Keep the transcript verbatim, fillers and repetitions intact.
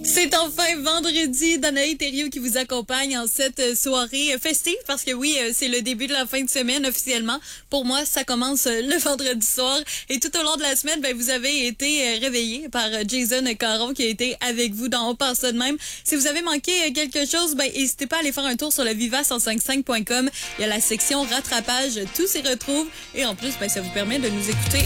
C'est enfin vendredi, Danaï Thériault qui vous accompagne en cette soirée festive parce que oui, c'est le début de la fin de semaine officiellement. Pour moi, ça commence le vendredi soir et tout au long de la semaine, ben, vous avez été réveillés par Jason Caron qui a été avec vous dans On passe ça de même. Si vous avez manqué quelque chose, ben, n'hésitez pas à aller faire un tour sur le viva cent cinquante-cinq point com. Il y a la section rattrapage, tout s'y retrouve et en plus, ben, ça vous permet de nous écouter